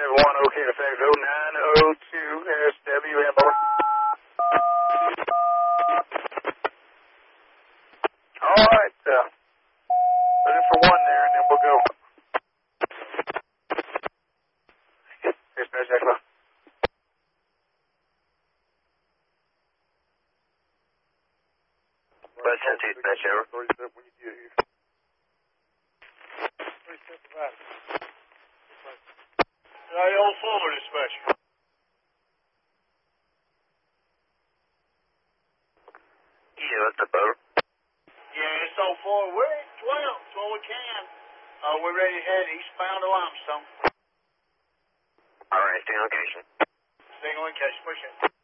1, okay, effect 0902 SW, Amber. Alright, looking for 1 there, and then we'll go. Dispatch, Echo. Dispatch, dispatch, over. 37 when you get here. 375. All forward, dispatch. Yeah, what's up, over? Yeah, it's all forward. We're at 12, so we can. We're ready to head eastbound to Limestone. Alright, stay on location. Stay on location, push it.